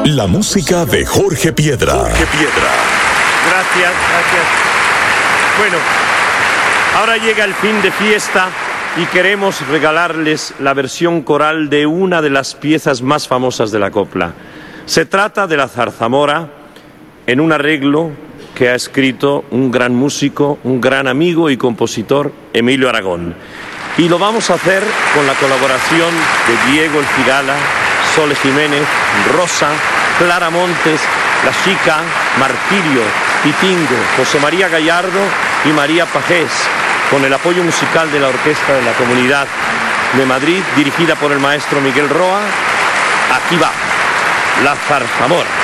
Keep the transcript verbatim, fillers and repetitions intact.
La música de Jorge Piedra. Jorge Piedra. Gracias, gracias. Bueno, ahora llega el fin de fiesta y queremos regalarles la versión coral de una de las piezas más famosas de la copla. Se trata de la zarzamora en un arreglo que ha escrito un gran músico, un gran amigo y compositor, Emilio Aragón. Y lo vamos a hacer con la colaboración de Diego El Cigala, Sole Jiménez, Rosa, Clara Montes, La Chica, Martirio, Pitingo, José María Gallardo y María Pajés, con el apoyo musical de la Orquesta de la Comunidad de Madrid, dirigida por el maestro Miguel Roa. Aquí va, la zarzamora.